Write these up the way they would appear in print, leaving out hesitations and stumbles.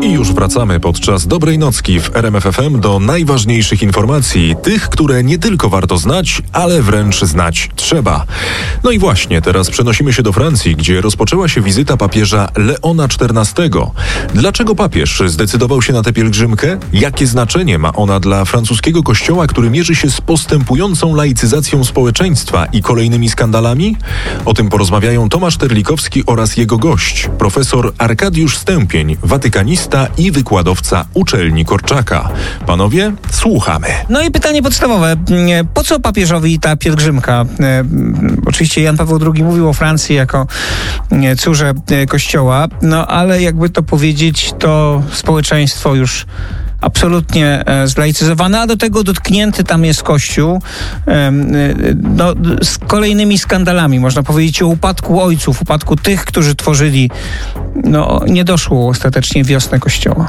I już wracamy podczas dobrej nocki w RMF FM do najważniejszych informacji, tych, które nie tylko warto znać, ale wręcz znać trzeba. No i właśnie, teraz przenosimy się do Francji, gdzie rozpoczęła się wizyta papieża Leona XIV. Dlaczego papież zdecydował się na tę pielgrzymkę? Jakie znaczenie ma ona dla francuskiego kościoła, który mierzy się z postępującą laicyzacją społeczeństwa i kolejnymi skandalami? O tym porozmawiają Tomasz Terlikowski oraz jego gość, profesor Arkadiusz Stępień, watykanista i wykładowca uczelni Korczaka. Panowie, słuchamy. No i pytanie podstawowe. Po co papieżowi ta pielgrzymka? Oczywiście Jan Paweł II mówił o Francji jako córze Kościoła, no ale jakby to powiedzieć, to społeczeństwo już absolutnie zlaicyzowane, a do tego dotknięty tam jest Kościół z kolejnymi skandalami. Można powiedzieć o upadku ojców, upadku tych, którzy tworzyli. Nie doszło ostatecznie wiosnę Kościoła.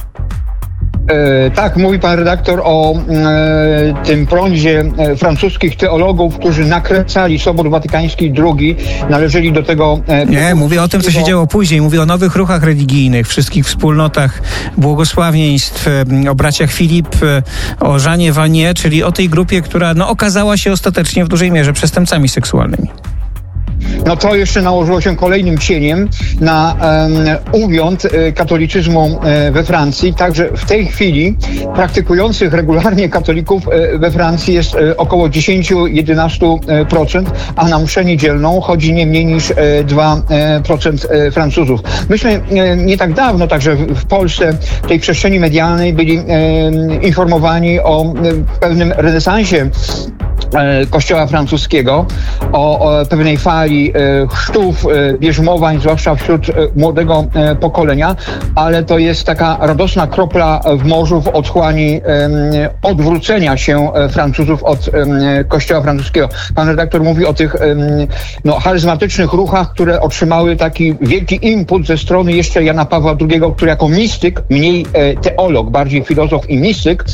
Tak, mówi pan redaktor o tym prądzie francuskich teologów, którzy nakręcali Sobór Watykański II, należeli do tego... Nie, mówię o tym, co się działo później. Mówię o nowych ruchach religijnych, wszystkich wspólnotach błogosławieństw, o braciach Filip, o Żanie Vanier, czyli o tej grupie, która okazała się ostatecznie w dużej mierze przestępcami seksualnymi. No to jeszcze nałożyło się kolejnym cieniem na uwiąd katolicyzmu we Francji. Także w tej chwili praktykujących regularnie katolików we Francji jest około 10-11%, a na mszę niedzielną chodzi nie mniej niż 2% Francuzów. Myśmy nie tak dawno, także w Polsce, w tej przestrzeni medialnej byli informowani o pewnym renesansie Kościoła francuskiego, o pewnej fali chrztów, bierzmowań, zwłaszcza wśród młodego pokolenia, ale to jest taka radosna kropla w morzu w otchłani odwrócenia się Francuzów od Kościoła francuskiego. Pan redaktor mówi o tych charyzmatycznych ruchach, które otrzymały taki wielki impuls ze strony jeszcze Jana Pawła II, który jako mistyk, mniej teolog, bardziej filozof i mistyk,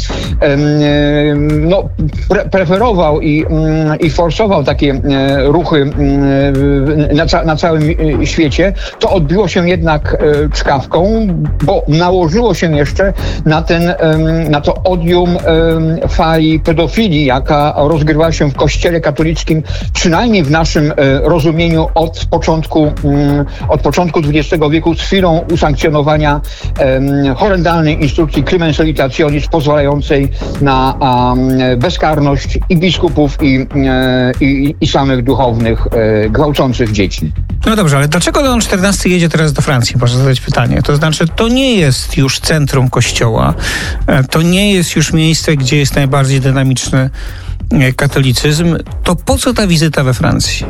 preferował i forsował takie ruchy na całym świecie. To odbiło się jednak czkawką, bo nałożyło się jeszcze na to odium fali pedofilii, jaka rozgrywała się w Kościele katolickim, przynajmniej w naszym rozumieniu od początku XX wieku, z chwilą usankcjonowania horrendalnej instrukcji Crimen Salutationis, pozwalającej na bezkarność i biskupów, i samych duchownych gwałcących dzieci. No dobrze, ale dlaczego Leon XIV jedzie teraz do Francji? Można zadać pytanie. To znaczy, to nie jest już centrum Kościoła, to nie jest już miejsce, gdzie jest najbardziej dynamiczny katolicyzm. To po co ta wizyta we Francji?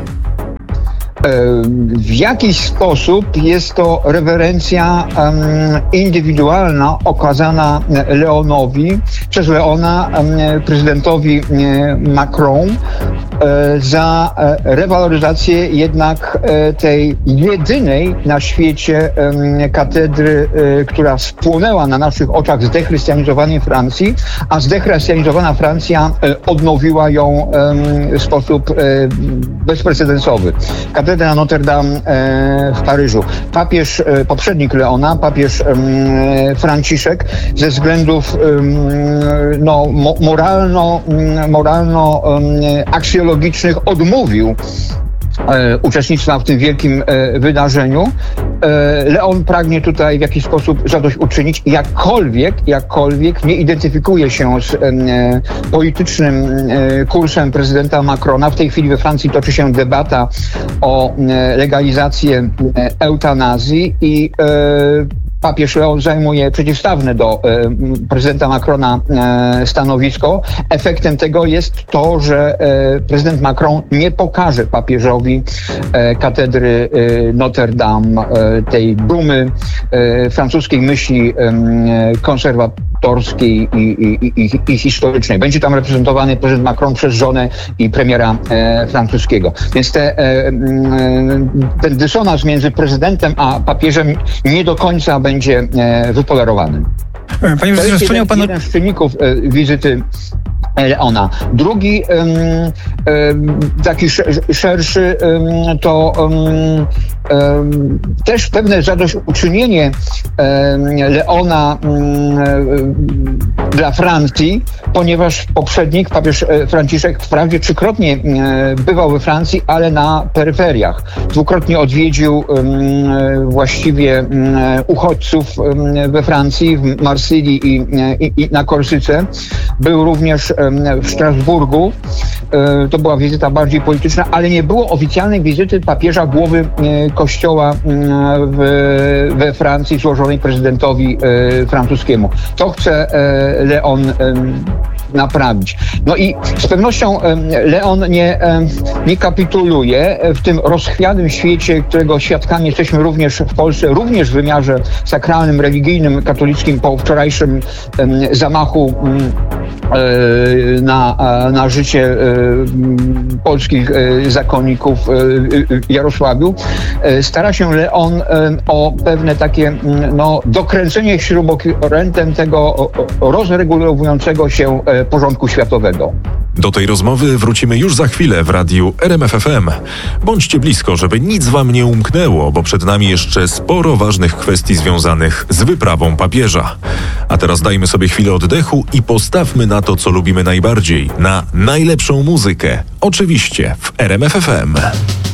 W jakiś sposób jest to rewerencja indywidualna okazana Leonowi, przez Leona prezydentowi Macron za rewaloryzację jednak tej jedynej na świecie katedry, która spłonęła na naszych oczach zdechrystianizowanej Francji, a zdechrystianizowana Francja odnowiła ją w sposób bezprecedensowy. Katedra Notre Dame w Paryżu. Poprzednik Leona, papież Franciszek, ze względów moralno-aksjologicznych odmówił uczestnictwa w tym wielkim wydarzeniu. Leon pragnie tutaj w jakiś sposób zadośćuczynić, jakkolwiek nie identyfikuje się z politycznym kursem prezydenta Macrona. W tej chwili we Francji toczy się debata o legalizację eutanazji i papież Leon zajmuje przeciwstawne do prezydenta Macrona stanowisko. Efektem tego jest to, że prezydent Macron nie pokaże papieżowi katedry Notre Dame, tej dumy francuskiej myśli konserwatorskiej i historycznej. Będzie tam reprezentowany prezydent Macron przez żonę i premiera francuskiego. Więc ten dysonans między prezydentem a papieżem nie do końca będzie wypolerowany. Panie to jest jeden z czynników wizyty Leona. Drugi, taki szerszy, to też pewne zadośćuczynienie Leona dla Francji, ponieważ poprzednik, papież Franciszek, wprawdzie trzykrotnie bywał we Francji, ale na peryferiach. Dwukrotnie odwiedził właściwie uchodźców we Francji, w Marsylii i na Korsyce. Był również w Strasburgu. To była wizyta bardziej polityczna, ale nie było oficjalnej wizyty papieża, głowy kościoła we Francji złożonej prezydentowi francuskiemu. To chce Leon naprawić. No i z pewnością Leon nie kapituluje w tym rozchwianym świecie, którego świadkami jesteśmy również w Polsce, również w wymiarze sakralnym, religijnym, katolickim po wczorajszym zamachu na życie polskich zakonników w Jarosławiu. Stara się Leon o pewne takie dokręcenie śrubokrętem tego rozregulowującego się porządku światowego. Do tej rozmowy wrócimy już za chwilę w radiu RMF FM. Bądźcie blisko, żeby nic wam nie umknęło, bo przed nami jeszcze sporo ważnych kwestii związanych z wyprawą papieża. A teraz dajmy sobie chwilę oddechu i postawmy na to, co lubimy najbardziej, na najlepszą muzykę. Oczywiście w RMF FM.